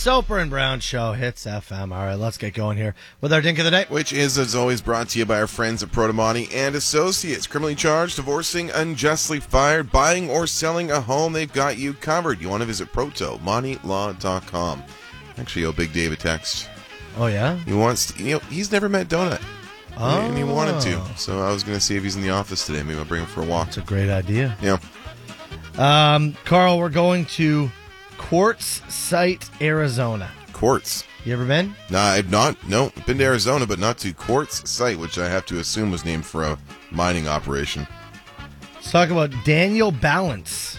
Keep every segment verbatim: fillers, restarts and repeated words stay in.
Soper and Brown Show, Hits F M. All right, let's get going here with our Dink of the Day. Which is, as always, brought to you by our friends at Protomani and Associates. Criminally charged, divorcing, unjustly fired, buying or selling a home, they've got you covered. You want to visit proto money law dot com. Actually, oh, Big Dave a text. Oh, yeah? He wants to, you know, he's never met Donut. Oh. And he wanted to. So I was going to see if he's in the office today. Maybe I'll bring him for a walk. That's a great idea. Yeah. Um, Carl, we're going to Quartz Site, Arizona. Quartz. You ever been? Nah, I've not. No, been to Arizona, but not to Quartz Site, which I have to assume was named for a mining operation. Let's talk about Daniel Balance.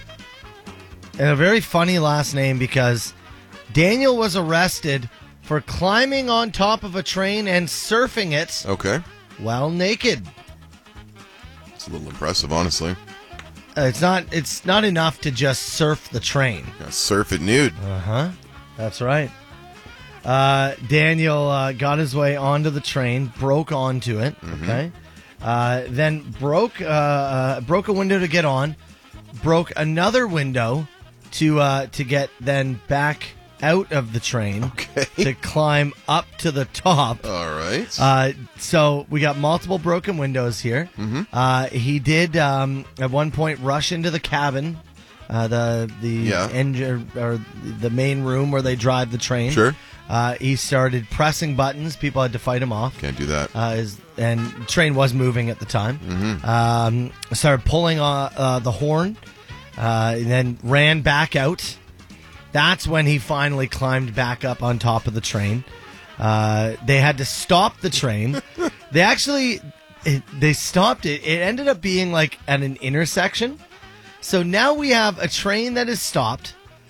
And a very funny last name because Daniel was arrested for climbing on top of a train and surfing it Okay. while naked. It's a little impressive, honestly. Uh, it's not. It's not enough to just surf the train. Gotta surf it nude. Uh huh. That's right. Uh, Daniel uh, got his way onto the train, broke onto it. Mm-hmm. Okay. Uh, then broke uh, uh, broke a window to get on. Broke another window to uh, to get then back out of the train. Okay. To climb up to the top. All right. Uh, so we got multiple broken windows here. Mm-hmm. Uh, he did um, at one point rush into the cabin, uh, the the Yeah. engine or the main room where they drive the train. Sure. Uh, he started pressing buttons. People had to fight him off. Can't do that. Uh, his, and the train was moving at the time. Mm-hmm. Um, started pulling uh, uh, the horn, uh, and then ran back out. That's when he finally climbed back up on top of the train. Uh, they had to stop the train. They actually, it, they stopped it. It ended up being like at an intersection. So now we have a train that is stopped.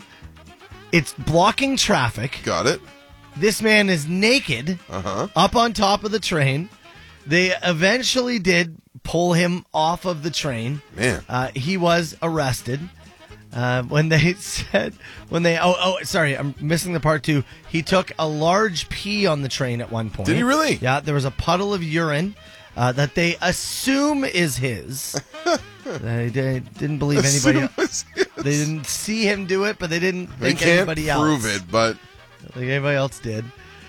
It's blocking traffic. Got it. This man is naked Uh-huh. up on top of the train. They eventually did pull him off of the train. Man. Uh, he was arrested. Uh, when they said, when they, oh, oh, sorry, I'm missing the part two. He took a large pee on the train at one point. Did he really? Yeah, there was a puddle of urine uh, that they assume is his. They did, didn't believe anybody Assume else. it's his. They didn't see him do it, but they didn't They think can't anybody prove else. it, but I think anybody else did.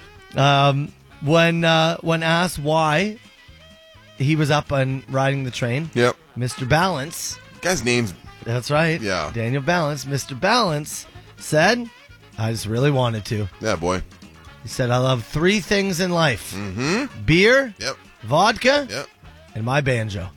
Um, when uh, when asked why he was up and riding the train, yep. Mister Balance, Guy's name's that's right, Yeah. Daniel Balance, Mister Balance said, I just really wanted to. yeah, boy. He said, I love three things in life. Mm-hmm. Beer, Yep. vodka, Yep. and my banjo.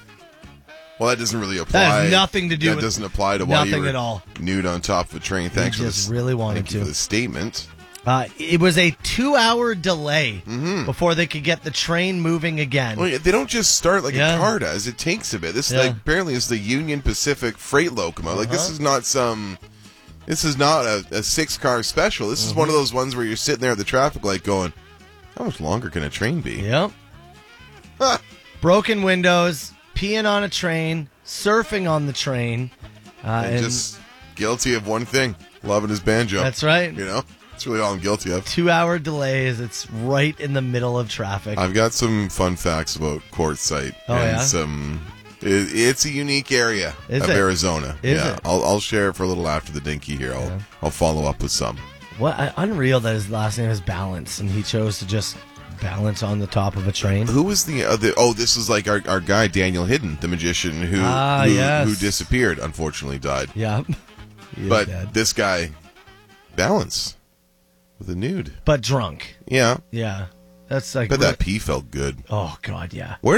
Well, that doesn't really apply. That has nothing to do That with- doesn't apply to why you nothing were at all. nude on top of a train. Thanks for just this. really wanted thank you to. for the statement. Uh, it was a two-hour delay Mm-hmm. before they could get the train moving again. Well, they don't just start like Yeah. a car does. It takes a bit. This Yeah. like, apparently is the Union Pacific freight locomotive. Like this Uh-huh. is not some. This is not a, a six-car special. This is one of those ones where you're sitting there at the traffic light going, "How much longer can a train be?" Yep. Huh. Broken windows, peeing on a train, surfing on the train. Uh, And, and just guilty of one thing: loving his banjo. that's right. You know, that's really all I'm guilty of. Two-hour delays. It's right in the middle of traffic. I've got some fun facts about Quartz Site. Oh, and yeah? some. It, it's a unique area Is of it? Arizona. Is yeah, it? I'll I'll share it for a little after the dinky here. I'll Yeah. I'll follow up with some. What uh, unreal that his last name is Balance, and he chose to just balance on the top of a train. Who was the other? Oh, this is like our, our guy Daniel Hidden, the magician who Ah, who, yes. who disappeared. Unfortunately, died. Yeah, He is But dead. this guy, Balance, with a nude. but drunk. Yeah, Yeah, that's like. but real- that pee felt good. Oh God, yeah. Where